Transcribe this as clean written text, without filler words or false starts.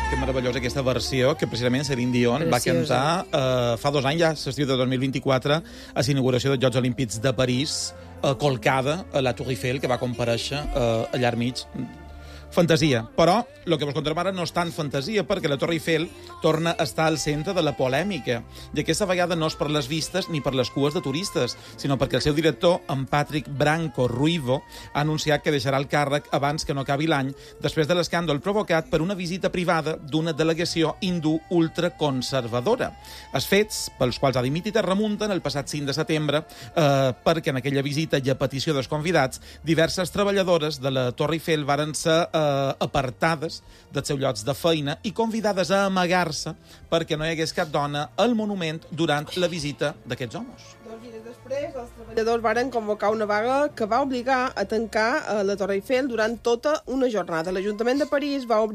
Que meravellosa aquesta versió que precisament Céline Dion va cantar fa 2 anys, ja, l'estiu de 2024, a la inauguració dels Jocs Olímpics de París, colcada a la Tour Eiffel, que va comparèixer allà al mig. Fantasia. Però el que vos contem ara no és tan fantasia, perquè la Torre Eiffel torna a estar al centre de la polèmica. I aquesta vegada no és per les vistes ni per les cues de turistes, sinó perquè el seu director, en Patrick Branco Ruivo, ha anunciat que deixarà el càrrec abans que no acabi l'any, després de l'escàndol provocat per una visita privada d'una delegació hindú ultraconservadora. Els fets pels quals ha dimitit es remunten el passat 5 de setembre, perquè en aquella visita i a petició dels convidats, diverses treballadores de la Torre Eiffel varen ser apartades dels seus llocs de feina i convidades a amagar-se perquè no hi hagués cap dona al monument durant la visita d'aquests homes. 2 dies després, els treballadors varen convocar una vaga que va obligar a tancar la Torre Eiffel durant tota una jornada. L'Ajuntament de París va obrir